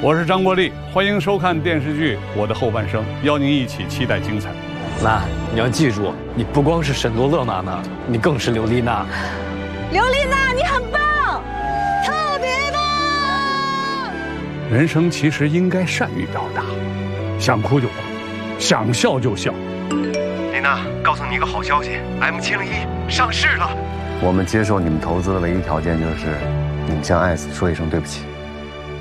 我是张国立，欢迎收看电视剧《我的后半生》，邀您一起期待精彩。 妈，你要记住，你不光是沈罗勒妈妈，你更是刘丽娜。 刘丽娜，你很棒，特别棒！ 人生其实应该善于表达，想哭就哭，想笑就笑。 丽娜，告诉你一个好消息 ，M701上市了。 我们接受你们投资的唯一条件就是，你们向艾斯说一声对不起。